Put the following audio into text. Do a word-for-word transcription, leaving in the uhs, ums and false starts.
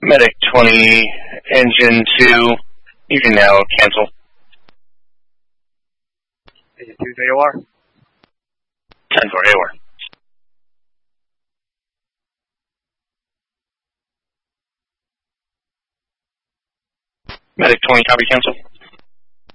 Medic twenty, engine two, you can now cancel. Engine two, A O R. ten four, A O R. Medic twenty, copy, cancel.